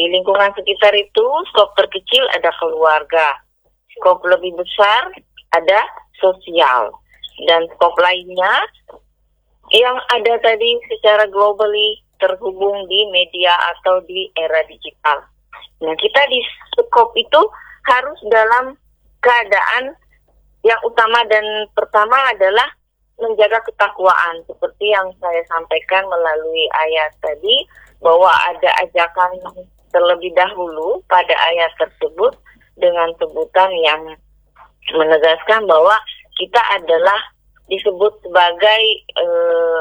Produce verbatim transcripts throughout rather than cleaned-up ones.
lingkungan sekitar itu skop terkecil ada keluarga, skop lebih besar ada sosial, dan skop lainnya yang ada tadi secara globally terhubung di media atau di era digital. Nah, kita di skop itu harus dalam keadaan yang utama dan pertama adalah menjaga ketakwaan, seperti yang saya sampaikan melalui ayat tadi, bahwa ada ajakan terlebih dahulu pada ayat tersebut dengan sebutan yang menegaskan bahwa kita adalah disebut sebagai uh,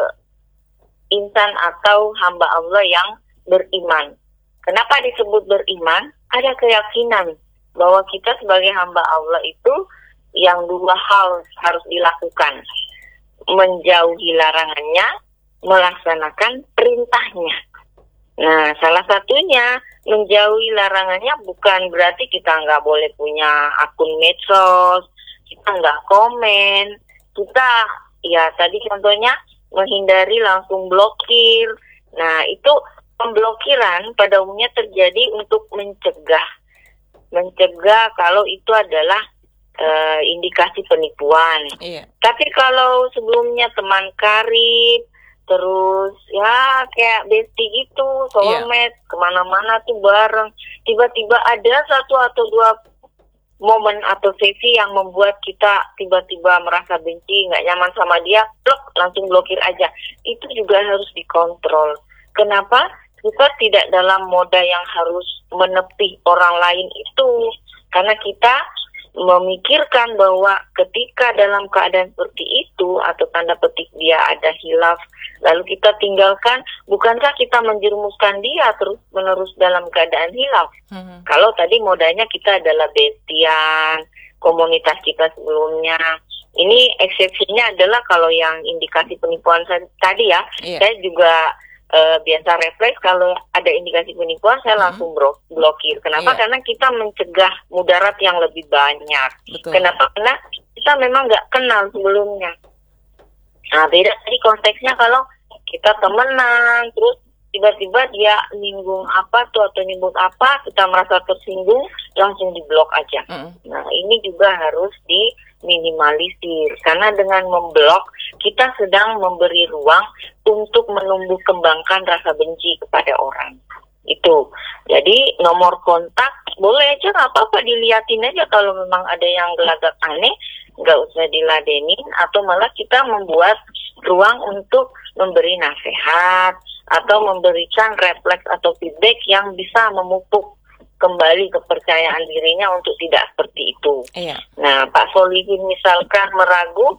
insan atau hamba Allah yang beriman. Kenapa disebut beriman? Ada keyakinan bahwa kita sebagai hamba Allah itu yang dua hal harus dilakukan: menjauhi larangannya, melaksanakan perintahnya. Nah, salah satunya menjauhi larangannya bukan berarti kita nggak boleh punya akun medsos, kita nggak komen, kita ya tadi contohnya menghindari langsung blokir. Nah, itu pemblokiran pada umumnya terjadi untuk mencegah, mencegah kalau itu adalah uh, indikasi penipuan. Iya. Tapi kalau sebelumnya teman karib, terus ya kayak bestie gitu, soulmate, yeah. kemana-mana tuh bareng. Tiba-tiba ada satu atau dua momen atau sesi yang membuat kita tiba-tiba merasa benci, nggak nyaman sama dia, blok, langsung blokir aja. Itu juga harus dikontrol. Kenapa? Kita tidak dalam moda yang harus menepih orang lain itu. Karena kita memikirkan bahwa ketika dalam keadaan seperti itu atau tanda petik dia ada hilaf, lalu kita tinggalkan, bukankah kita menjerumuskan dia terus menerus dalam keadaan hilaf? Hmm. Kalau tadi modanya kita adalah bestian, komunitas kita sebelumnya. Ini eksepsinya adalah kalau yang indikasi penipuan tadi ya, yeah. saya juga Uh, biasa refleks kalau ada indikasi penipuan saya langsung bro- blokir. Kenapa? Yeah. Karena kita mencegah mudarat yang lebih banyak. Betul. Kenapa? Karena kita memang nggak kenal sebelumnya. Nah, beda tadi konteksnya kalau kita temenan, terus tiba-tiba dia nyinggung apa tuh atau nyebut apa, kita merasa tersinggung, langsung diblok aja. Mm. Nah, ini juga harus diminimalisir. Karena dengan memblok, kita sedang memberi ruang untuk menumbuh kembangkan rasa benci kepada orang. Itu. Jadi nomor kontak boleh aja, nggak apa-apa, diliatin aja. Kalau memang ada yang gelagak aneh, nggak usah diladenin, atau malah kita membuat ruang untuk memberi nasihat atau memberikan refleks atau feedback yang bisa memupuk kembali kepercayaan dirinya untuk tidak seperti itu. Iya. Nah, Pak Solihin misalkan meragu,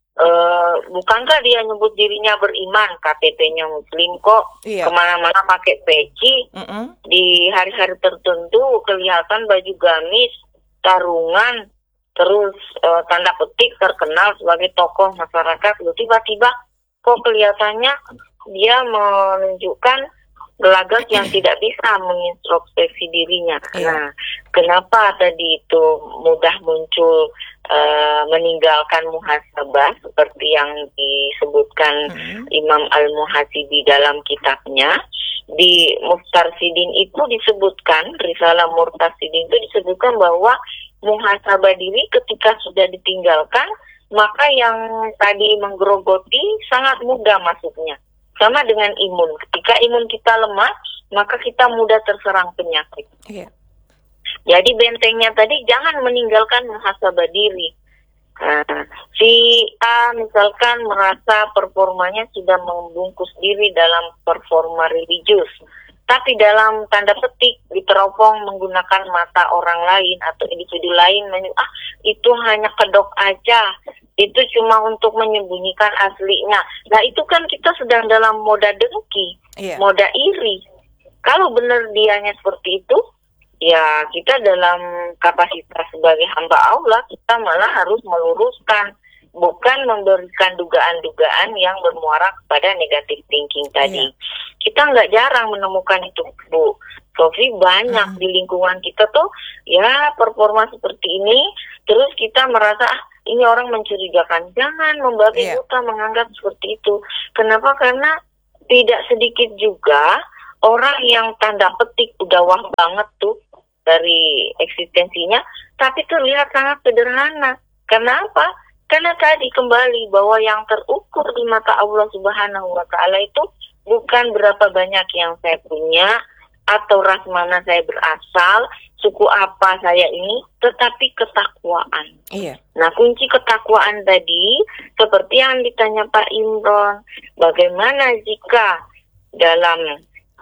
Uh, bukankah dia nyebut dirinya beriman, K T P-nya muslim kok, iya. kemana-mana pakai peci, mm-mm. di hari-hari tertentu kelihatan baju gamis, tarungan, terus uh, tanda petik terkenal sebagai tokoh masyarakat, lalu tiba-tiba kok kelihatannya dia menunjukkan gelagat yang tidak bisa mengintrospeksi dirinya. Iya. Nah, kenapa tadi itu mudah muncul uh, meninggalkan muhasabah seperti yang disebutkan hmm. Imam Al-Muhasibi dalam kitabnya. Di Muftarsidin itu disebutkan, Risalah Murtasidin itu disebutkan bahwa muhasabah diri ketika sudah ditinggalkan, maka yang tadi menggerogoti sangat mudah masuknya. Sama dengan imun. Ketika imun kita lemah, maka kita mudah terserang penyakit. Yeah. Jadi bentengnya tadi jangan meninggalkan muhasabah diri. Nah, si A misalkan merasa performanya sudah membungkus diri dalam performa religius, tapi dalam tanda petik diteropong menggunakan mata orang lain atau individu lain, ah itu hanya kedok aja, itu cuma untuk menyembunyikan aslinya. Nah, itu kan kita sedang dalam moda dengki, iya. moda iri. Kalau benar dianya seperti itu, ya kita dalam kapasitas sebagai hamba Allah, kita malah harus meluruskan, bukan memberikan dugaan-dugaan yang bermuara kepada negative thinking tadi. Iya. Kita nggak jarang menemukan itu, Bu Sofi, banyak hmm. di lingkungan kita tuh, ya performa seperti ini, terus kita merasa, ah, ini orang mencurigakan. Jangan membabi yeah. buta menganggap seperti itu. Kenapa? Karena tidak sedikit juga orang yang tanda petik udah wah banget tuh dari eksistensinya, tapi terlihat sangat sederhana. Kenapa? Karena tadi kembali bahwa yang terukur di mata Allah Subhanahu wa Ta'ala itu bukan berapa banyak yang saya punya atau ras mana saya berasal, suku apa saya ini, tetapi ketakwaan. Iya. Nah, kunci ketakwaan tadi seperti yang ditanya Pak Imron, bagaimana jika dalam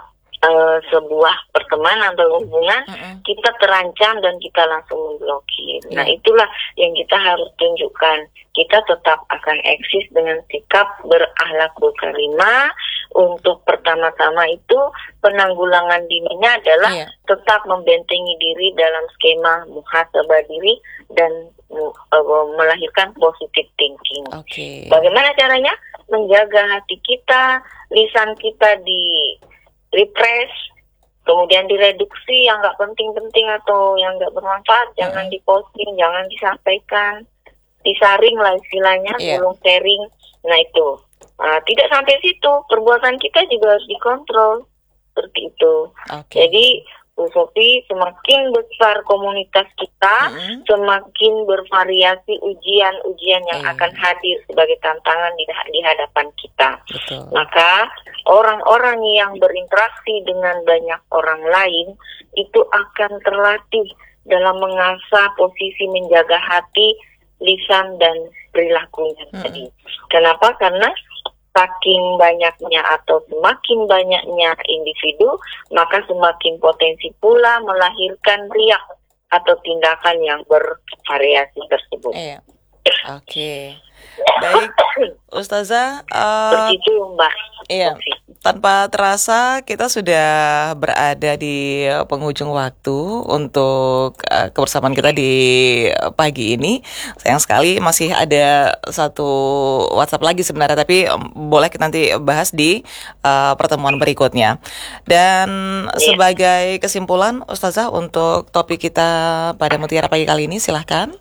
uh, sebuah pertemanan atau hubungan uh-uh. kita terancam dan kita langsung memblokir. Yeah. Nah, itulah yang kita harus tunjukkan. Kita tetap akan eksis dengan sikap berakhlakul karimah. Untuk pertama-tama itu penanggulangan dininya adalah yeah. tetap membentengi diri dalam skema muhasabah diri dan uh, melahirkan positive thinking. Okay. Bagaimana caranya? Menjaga hati kita, lisan kita di repress, kemudian direduksi yang nggak penting-penting atau yang nggak bermanfaat, mm-hmm. jangan diposting, jangan disampaikan, disaring lah istilahnya, yeah. belum sharing. Nah itu. Nah, tidak sampai situ, perbuatan kita juga harus dikontrol seperti itu. Okay. Jadi, Bu Sofi, semakin besar komunitas kita, mm-hmm. semakin bervariasi ujian-ujian yang yeah. akan hadir sebagai tantangan di, di hadapan kita. Betul. Maka orang-orang yang berinteraksi dengan banyak orang lain itu akan terlatih dalam mengasah posisi menjaga hati, lisan dan perilakunya mm-hmm. tadi. Kenapa? Karena saking banyaknya atau semakin banyaknya individu, maka semakin potensi pula melahirkan riak atau tindakan yang bervariasi tersebut. Iya. Oke. Okay. Baik, Ustazah. Uh, Begitu, Mbak. Iya. Tanpa terasa kita sudah berada di penghujung waktu untuk uh, kebersamaan kita di pagi ini. Sayang sekali masih ada satu WhatsApp lagi sebenarnya, tapi um, boleh kita nanti bahas di uh, pertemuan berikutnya. Dan yeah. sebagai kesimpulan, Ustazah, untuk topik kita pada Mutiara Pagi kali ini, silahkan.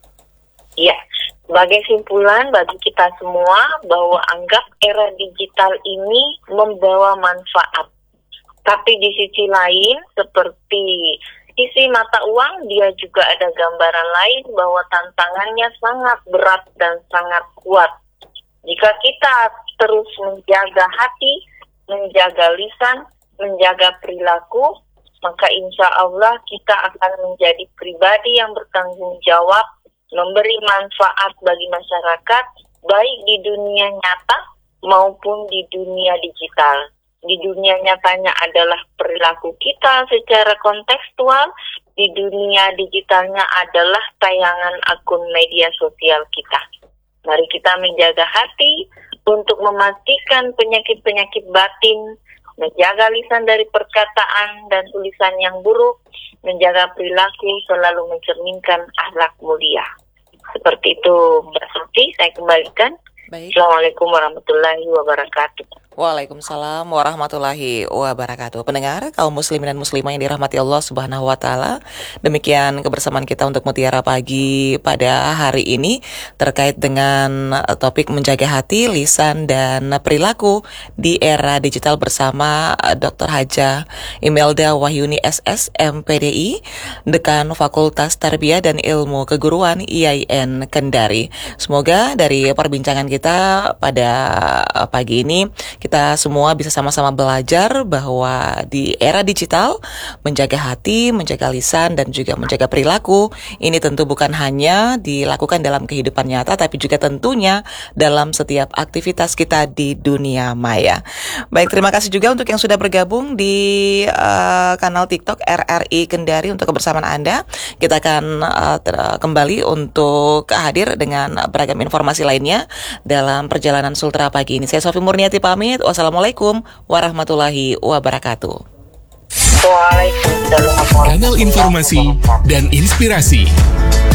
Iya. Yeah. Sebagai simpulan bagi kita semua bahwa anggap era digital ini membawa manfaat. Tapi di sisi lain seperti sisi mata uang, dia juga ada gambaran lain bahwa tantangannya sangat berat dan sangat kuat. Jika kita terus menjaga hati, menjaga lisan, menjaga perilaku, maka insya Allah kita akan menjadi pribadi yang bertanggung jawab, memberi manfaat bagi masyarakat, baik di dunia nyata maupun di dunia digital. Di dunia nyatanya adalah perilaku kita secara kontekstual, di dunia digitalnya adalah tayangan akun media sosial kita. Mari kita menjaga hati untuk memastikan penyakit-penyakit batin, menjaga lisan dari perkataan dan tulisan yang buruk, menjaga perilaku selalu mencerminkan akhlak mulia. Seperti itu, Mbak Sofi, saya kembalikan. Baik. Assalamualaikum warahmatullahi wabarakatuh. Waalaikumsalam warahmatullahi wabarakatuh. Pendengar, kaum muslimin dan muslimah yang dirahmati Allah Subhanahu wa Ta'ala, demikian kebersamaan kita untuk Mutiara Pagi pada hari ini terkait dengan topik menjaga hati, lisan dan perilaku di era digital bersama Doktor Hajah Imelda Wahyuni S S M P D I, Dekan Fakultas Tarbiyah dan Ilmu Keguruan I A I N Kendari. Semoga dari perbincangan kita pada pagi ini kita semua bisa sama-sama belajar bahwa di era digital menjaga hati, menjaga lisan dan juga menjaga perilaku ini tentu bukan hanya dilakukan dalam kehidupan nyata, tapi juga tentunya dalam setiap aktivitas kita di dunia maya. Baik, terima kasih juga untuk yang sudah bergabung di uh, kanal TikTok R R I Kendari untuk kebersamaan Anda. Kita akan uh, ter- kembali untuk hadir dengan beragam informasi lainnya dalam perjalanan Sultra pagi ini. Saya Sofi Murniati pamit. Wassalamualaikum warahmatullahi wabarakatuh. Waalaikumsalam. Kanal informasi dan inspirasi